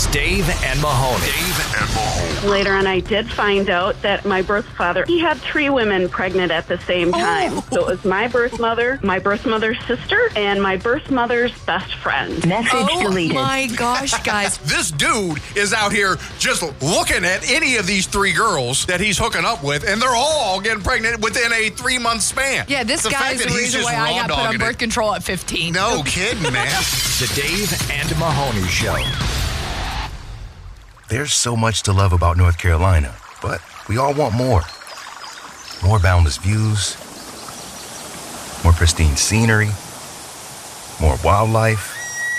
Dave and Mahoney. Dave and Mahoney. Later on, I did find out that my birth father, he had 3 women pregnant at the same time. So it was my birth mother's sister, and my birth mother's best friend. Message deleted. Oh my gosh, guys. This dude is out here just looking at any of these 3 girls that he's hooking up with, and they're all getting pregnant within a 3-month span. Yeah, this The guy fact is the that he's reason just why I got put on raw-dogging birth it. control at 15. No kidding, man. The Dave and Mahoney Show. There's so much to love about North Carolina, but we all want more. More boundless views, more pristine scenery, more wildlife,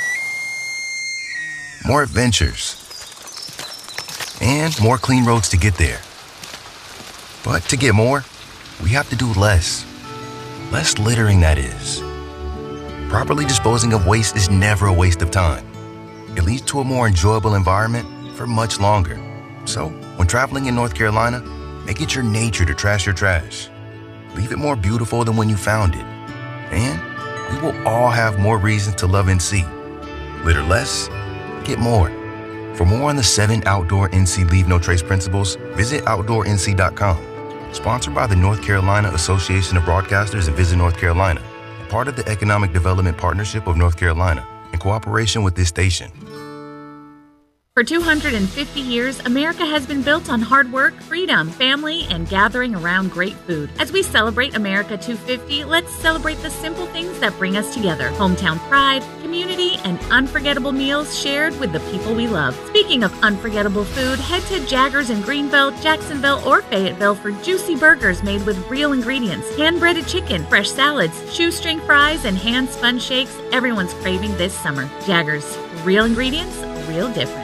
more adventures, and more clean roads to get there. But to get more, we have to do less. Less littering, that is. Properly disposing of waste is never a waste of time. It leads to a more enjoyable environment for much longer. So, when traveling in North Carolina, make it your nature to trash your trash. Leave it more beautiful than when you found it. And we will all have more reasons to love NC. Litter less, get more. For more on the 7 outdoor NC Leave No Trace principles, visit OutdoorNC.com. Sponsored by the North Carolina Association of Broadcasters and Visit North Carolina, a part of the Economic Development Partnership of North Carolina, in cooperation with this station. For 250 years, America has been built on hard work, freedom, family, and gathering around great food. As we celebrate America 250, let's celebrate the simple things that bring us together. Hometown pride, community, and unforgettable meals shared with the people we love. Speaking of unforgettable food, head to Jaggers in Greenbelt, Jacksonville, or Fayetteville for juicy burgers made with real ingredients, hand-breaded chicken, fresh salads, shoestring fries, and hand-spun shakes everyone's craving this summer. Jaggers, real ingredients, real difference.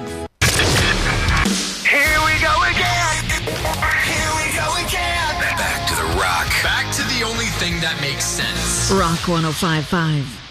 Here we go again. Here we go again. Back to the rock. Back to the only thing that makes sense. Rock 105.5.